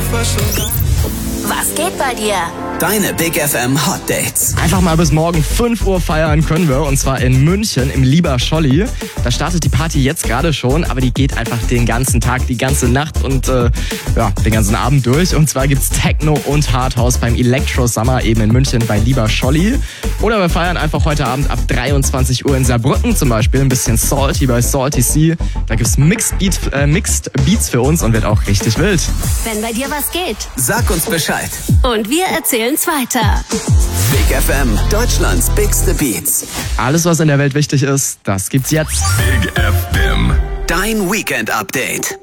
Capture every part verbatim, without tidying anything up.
Was geht bei dir? Deine Big F M Hot Dates. Einfach mal bis morgen fünf Uhr feiern können wir, und zwar in München im Lieber Scholli. Da startet die Party jetzt gerade schon, aber die geht einfach den ganzen Tag, die ganze Nacht und äh, ja, den ganzen Abend durch. Und zwar gibt's Techno und Hardhouse beim Electro Summer eben in München bei Lieber Scholli. Oder wir feiern einfach heute Abend ab dreiundzwanzig Uhr in Saarbrücken zum Beispiel ein bisschen Salty bei Salty Sea. Da gibt's Mixed, Beat, äh, Mixed Beats für uns und wird auch richtig wild. Wenn bei dir was geht, Sag uns Bescheid. und wir erzählen's weiter. Big F M, Deutschlands bigste Beats. Alles, was in der Welt wichtig ist, das gibt's jetzt. Big F M. Dein Weekend Update.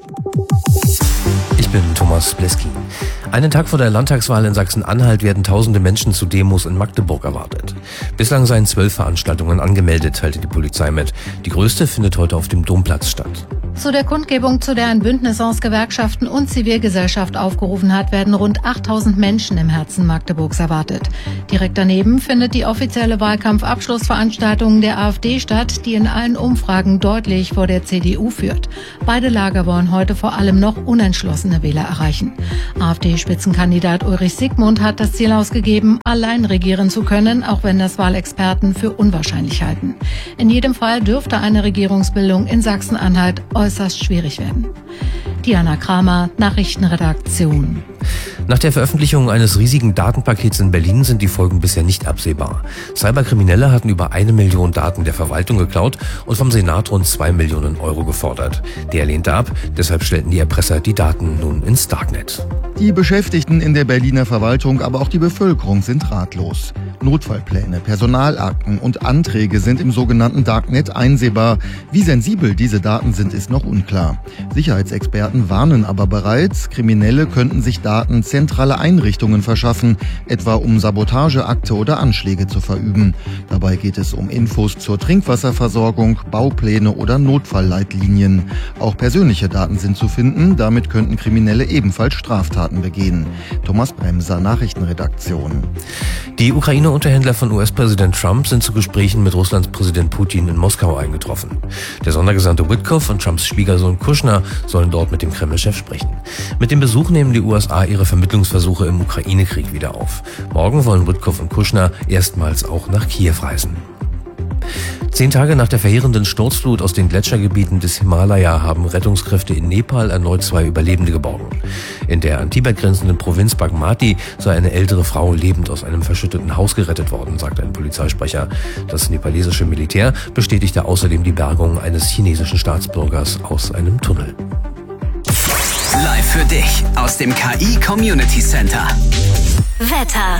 Ich bin Thomas Bleski. Einen Tag vor der Landtagswahl in Sachsen-Anhalt werden tausende Menschen zu Demos in Magdeburg erwartet. Bislang seien zwölf Veranstaltungen angemeldet, teilte die Polizei mit. Die größte findet heute auf dem Domplatz statt. Zu der Kundgebung, zu der ein Bündnis aus Gewerkschaften und Zivilgesellschaft aufgerufen hat, werden rund achttausend Menschen im Herzen Magdeburgs erwartet. Direkt daneben findet die offizielle Wahlkampfabschlussveranstaltung der AfD statt, die in allen Umfragen deutlich vor der C D U führt. Beide Lager wollen heute vor allem noch unentschlossene Wähler erreichen. AfD-Spitzenkandidat Ulrich Siegmund hat das Ziel ausgegeben, allein regieren zu können, auch wenn das Wahlexperten für unwahrscheinlich halten. In jedem Fall dürfte eine Regierungsbildung in Sachsen-Anhalt äußerst schwierig werden. Diana Kramer, Nachrichtenredaktion. Nach der Veröffentlichung eines riesigen Datenpakets in Berlin sind die Folgen bisher nicht absehbar. Cyberkriminelle hatten über eine Million Daten der Verwaltung geklaut und vom Senat rund zwei Millionen Euro gefordert. Der lehnte ab, deshalb stellten die Erpresser die Daten nun ins Darknet. Die Beschäftigten in der Berliner Verwaltung, aber auch die Bevölkerung sind ratlos. Notfallpläne, Personalakten und Anträge sind im sogenannten Darknet einsehbar. Wie sensibel diese Daten sind, ist noch unklar. Sicherheitsexperten warnen aber bereits, Kriminelle könnten sich Daten zentraler Einrichtungen verschaffen, etwa um Sabotageakte oder Anschläge zu verüben. Dabei geht es um Infos zur Trinkwasserversorgung, Baupläne oder Notfallleitlinien. Auch persönliche Daten sind zu finden, damit könnten Kriminelle ebenfalls Straftaten begehen. Thomas Bremser, Nachrichtenredaktion. Die Ukraine-Unterhändler von U S-Präsident Trump sind zu Gesprächen mit Russlands Präsident Putin in Moskau eingetroffen. Der Sondergesandte Witkoff und Trumps Schwiegersohn Kushner sollen dort mit dem Kreml-Chef sprechen. Mit dem Besuch nehmen die U S A ihre Vermittlungsversuche im Ukraine-Krieg wieder auf. Morgen wollen Witkoff und Kushner erstmals auch nach Kiew reisen. Zehn Tage nach der verheerenden Sturzflut aus den Gletschergebieten des Himalaya haben Rettungskräfte in Nepal erneut zwei Überlebende geborgen. In der an Tibet grenzenden Provinz Bagmati sei eine ältere Frau lebend aus einem verschütteten Haus gerettet worden, sagt ein Polizeisprecher. Das nepalesische Militär bestätigte außerdem die Bergung eines chinesischen Staatsbürgers aus einem Tunnel. Live für dich aus dem K I Community Center. Wetter.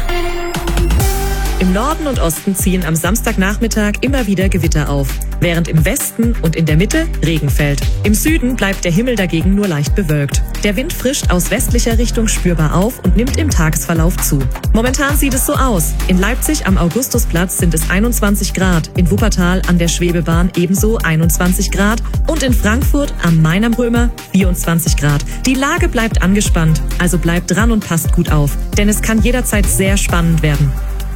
Im Norden und Osten ziehen am Samstagnachmittag immer wieder Gewitter auf, während im Westen und in der Mitte Regen fällt. Im Süden bleibt der Himmel dagegen nur leicht bewölkt. Der Wind frischt aus westlicher Richtung spürbar auf und nimmt im Tagesverlauf zu. Momentan sieht es so aus. In Leipzig am Augustusplatz sind es einundzwanzig Grad, in Wuppertal an der Schwebebahn ebenso einundzwanzig Grad und in Frankfurt am Main am Römer vierundzwanzig Grad. Die Lage bleibt angespannt, also bleibt dran und passt gut auf, denn es kann jederzeit sehr spannend werden.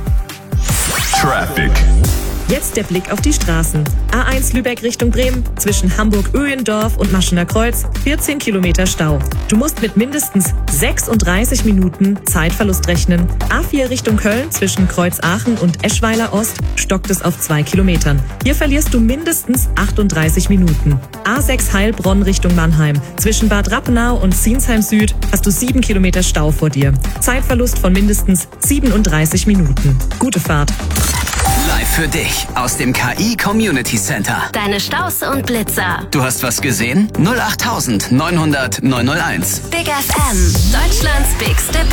Traffic. Jetzt der Blick auf die Straßen. A eins Lübeck Richtung Bremen, zwischen Hamburg-Öhendorf und Maschener Kreuz, vierzehn Kilometer Stau. Du musst mit mindestens sechsunddreißig Minuten Zeitverlust rechnen. A vier Richtung Köln, zwischen Kreuz-Aachen und Eschweiler Ost, stockt es auf zwei Kilometern. Hier verlierst du mindestens achtunddreißig Minuten. A sechs Heilbronn Richtung Mannheim, zwischen Bad Rappenau und Zinsheim Süd hast du sieben Kilometer Stau vor dir. Zeitverlust von mindestens siebenunddreißig Minuten. Gute Fahrt. Live für dich aus dem K I Community Center. Deine Staus und Blitzer. Du hast was gesehen? null acht neunhundert neunhundert neunhunderteins. Big F M, Deutschlands bigste